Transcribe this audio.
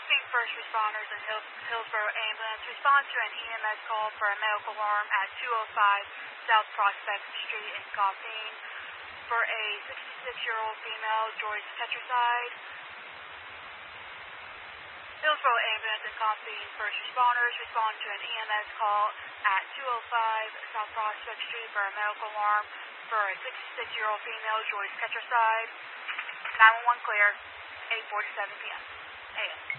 Copying first responders and Hillsborough ambulance. Respond to an EMS call for a medical alarm at 205 South Prospect Street in Coffeen for a 66-year-old female, Joyce Petricide. Hillsborough ambulance and Coffeen first responders. Respond to an EMS call at 205 South Prospect Street for a medical alarm for a 66-year-old female, Joyce Petricide. 911 clear, 8:47 p.m. a.m.